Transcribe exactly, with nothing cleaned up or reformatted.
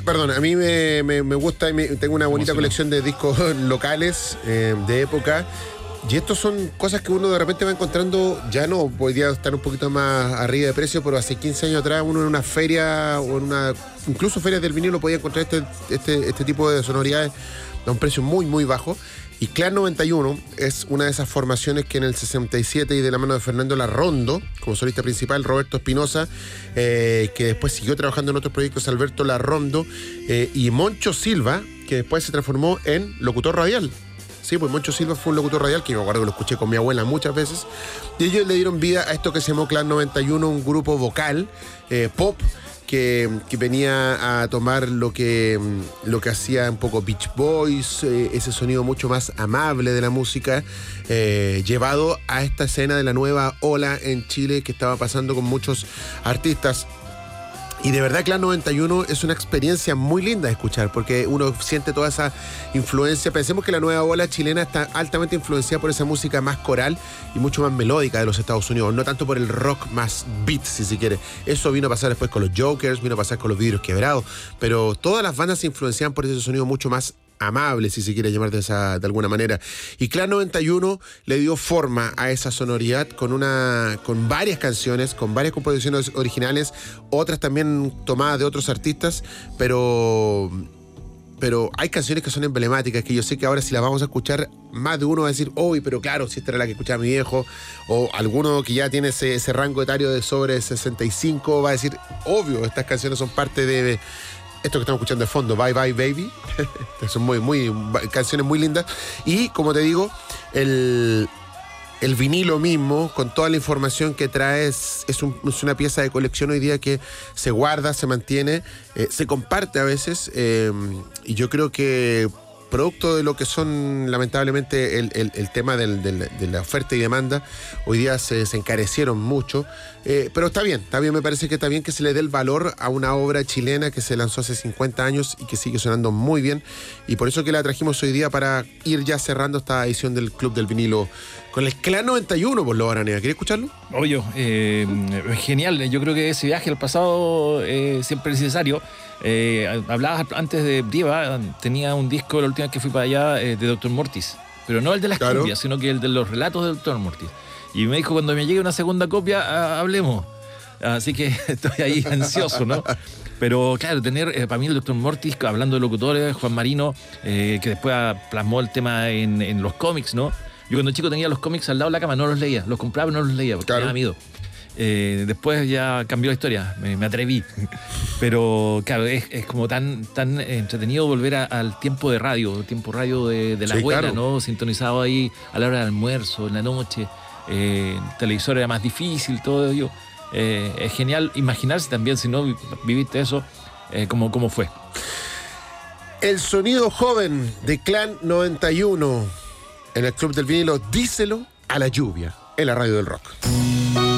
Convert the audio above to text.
perdón, a mí me, me, me gusta, y me, tengo una bonita colección de discos locales, eh, de época. Y estos son cosas que uno de repente va encontrando, ya no, podría estar un poquito más arriba de precio, pero hace quince años atrás uno en una feria o en una, incluso ferias del vinilo podía encontrar este, este, este tipo de sonoridades a un precio muy, muy bajo. Y Clan noventa y uno es una de esas formaciones que en el sesenta y siete y de la mano de Fernando Larrondo, como solista principal, Roberto Espinosa, eh, que después siguió trabajando en otros proyectos, Alberto Larrondo, eh, y Moncho Silva, que después se transformó en locutor radial. Sí, pues Moncho Silva fue un locutor radial, que me acuerdo que lo escuché con mi abuela muchas veces, y ellos le dieron vida a esto que se llamó Clan noventa y uno, un grupo vocal, eh, pop, que, que venía a tomar lo que, lo que hacía un poco Beach Boys, eh, ese sonido mucho más amable de la música, eh, llevado a esta escena de la nueva ola en Chile que estaba pasando con muchos artistas. Y de verdad Clan noventa y uno es una experiencia muy linda de escuchar, porque uno siente toda esa influencia. Pensemos que la nueva ola chilena está altamente influenciada por esa música más coral y mucho más melódica de los Estados Unidos, no tanto por el rock más beat, si se quiere. Eso vino a pasar después con los Jokers, vino a pasar con los Vidrios Quebrados, pero todas las bandas se influencian por ese sonido mucho más amable, si se quiere llamar de, esa, de alguna manera. Y Clan noventa y uno le dio forma a esa sonoridad con, una, con varias canciones, con varias composiciones originales, otras también tomadas de otros artistas, pero... pero hay canciones que son emblemáticas, que yo sé que ahora si las vamos a escuchar, más de uno va a decir, uy, pero claro, si esta era la que escuchaba mi viejo, o alguno que ya tiene ese, ese rango etario de sobre sesenta y cinco va a decir, obvio, estas canciones son parte de esto que estamos escuchando de fondo, Bye Bye Baby. Son muy, muy, canciones muy lindas. Y como te digo, el... el vinilo mismo, con toda la información que trae, es, es, un, es una pieza de colección hoy día que se guarda, se mantiene, eh, se comparte a veces, eh, y yo creo que producto de lo que son lamentablemente el, el, el tema del, del, de la oferta y demanda, hoy día se, se encarecieron mucho, eh, pero está bien, está bien, me parece que está bien que se le dé el valor a una obra chilena que se lanzó hace cincuenta años y que sigue sonando muy bien, y por eso que la trajimos hoy día para ir ya cerrando esta edición del Club del Vinilo con el Clan noventa y uno, por lo Aranea. ¿Quieres escucharlo? Oye, eh, genial. Yo creo que ese viaje al pasado eh, siempre es necesario. Eh, hablabas antes de Diva, tenía un disco la última vez que fui para allá eh, de doctor Mortis, pero no el de las claro. copias, sino que el de los relatos de doctor Mortis. Y me dijo, cuando me llegue una segunda copia, ah, hablemos. Así que estoy ahí ansioso, ¿no? Pero claro, tener eh, para mí el doctor Mortis, hablando de locutores, Juan Marino, eh, que después plasmó el tema en, en los cómics, ¿no? Yo cuando chico tenía los cómics al lado de la cama, no los leía, los compraba pero no los leía porque claro. me daba miedo. Eh, después ya cambió la historia, me, me atreví. Pero claro, es, es como tan, tan entretenido volver a, al tiempo de radio, el tiempo radio de, de la sí, abuela, claro. ¿no? Sintonizado ahí a la hora del almuerzo, en la noche. Eh, el televisor era más difícil, todo ello. Eh, es genial imaginarse también, si no viviste eso, eh, cómo, cómo fue. El sonido joven de Clan noventa y uno en el Club del Vinilo, díselo a la lluvia, en la radio del rock.